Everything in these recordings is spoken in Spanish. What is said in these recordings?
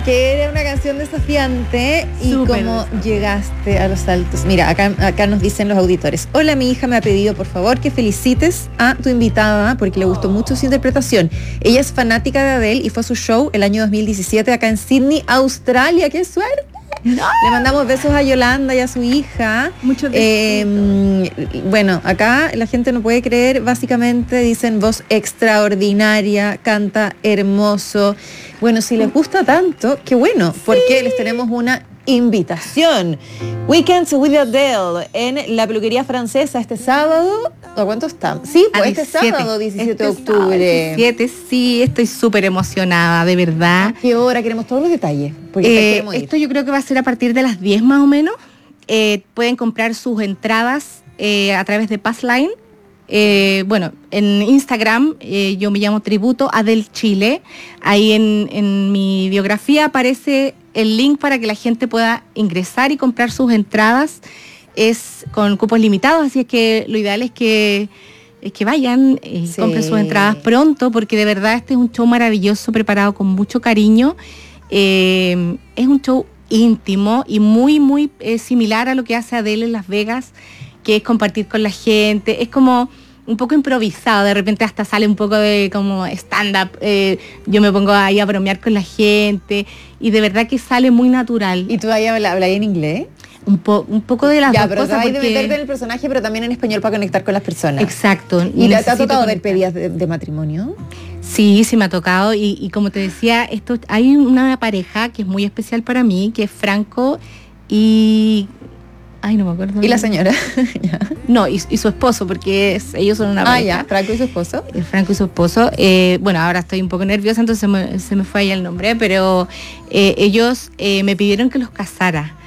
que era una canción desafiante y Súper cómo desafiante. llegaste a los altos. Mira, acá nos dicen los auditores. Hola, mi hija me ha pedido, por favor, que felicites a tu invitada porque le gustó mucho su interpretación. Ella es fanática de Adele y fue a su show el año 2017 acá en Sydney, Australia. ¡Qué suerte! Le mandamos besos a Yolanda y a su hija. Muchos besitos. Bueno, acá la gente no puede creer, básicamente dicen voz extraordinaria, canta hermoso. Bueno, si les gusta tanto, qué bueno, porque les tenemos una invitación. Weekends with Adele en la peluquería francesa este sábado. ¿A cuánto está? Sí, pues este sábado, 17 de octubre. 17, sí, estoy súper emocionada, de verdad. ¿A qué hora? Queremos todos los detalles. Porque queremos ir. Esto yo creo que va a ser a partir de las 10 más o menos. Pueden comprar sus entradas a través de Passline. Bueno, en Instagram yo me llamo Tributo Adele Chile. Ahí en mi biografía aparece el link para que la gente pueda ingresar y comprar sus entradas. Es con cupos limitados, así es que lo ideal es que vayan y compren sus entradas pronto, porque de verdad este es un show maravilloso, preparado con mucho cariño. Es un show íntimo y muy, muy similar a lo que hace Adele en Las Vegas, que es compartir con la gente. Es como un poco improvisado, de repente hasta sale un poco de como stand-up. Yo me pongo ahí a bromear con la gente y de verdad que sale muy natural. ¿Y tú ahí hablas en inglés? Un poco de las dos pero cosas. Ya, pero de meterte en el personaje, pero también en español para conectar con las personas. Exacto. ¿Y te ha tocado ver pedidas de matrimonio? Sí, sí me ha tocado. Y como te decía, hay una pareja que es muy especial para mí, que es Franco y... Ay, no me acuerdo. ¿Y la señora? No, y su esposo, porque ellos son una pareja. Ya, Franco y su esposo. Franco y su esposo. Bueno, ahora estoy un poco nerviosa, entonces se me fue ahí el nombre, pero ellos me pidieron que los casara.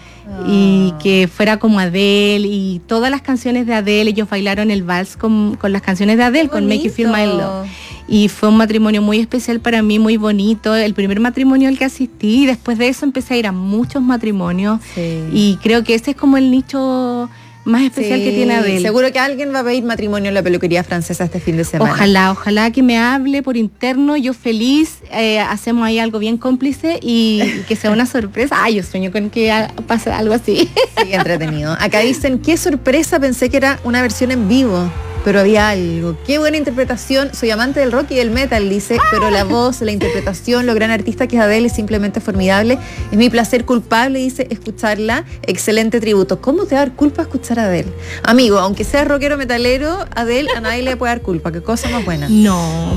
Y que fuera como Adele y todas las canciones de Adele. Ellos bailaron el vals con las canciones de Adele, con Make You Feel My Love. Y fue un matrimonio muy especial para mí, muy bonito. El primer matrimonio al que asistí, y después de eso empecé a ir a muchos matrimonios. Sí. Y creo que ese es como el nicho más especial que tiene Adele. Seguro que alguien va a pedir matrimonio en la peluquería francesa este fin de semana. Ojalá que me hable por interno, yo feliz, hacemos ahí algo bien cómplice y que sea una sorpresa. Ay, yo sueño con que pase algo así. Sí, entretenido. Acá dicen, qué sorpresa, pensé que era una versión en vivo, pero había algo. Qué buena interpretación, soy amante del rock y del metal, dice, pero la voz, la interpretación, lo gran artista que es Adele es simplemente formidable. Es mi placer culpable, dice, escucharla. Excelente tributo. ¿Cómo te va a dar culpa escuchar a Adele? Amigo, aunque sea rockero metalero, Adele a nadie le puede dar culpa. Qué cosa más buena. No,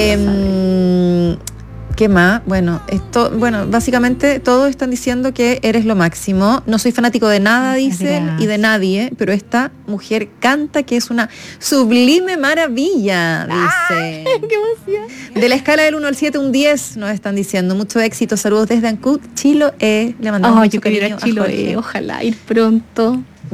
maravillosa. ¿Qué más? Bueno, básicamente todos están diciendo que eres lo máximo. No soy fanático de nada, dicen, y de nadie, pero esta mujer canta que es una sublime maravilla, dice. ¡Ay, qué emoción! De la escala del 1 al 7, un 10 nos están diciendo. Mucho éxito, saludos desde Ancud, Chiloé. Le mandamos mucho yo quiero ir cariño a Chiloé, ojalá ir pronto.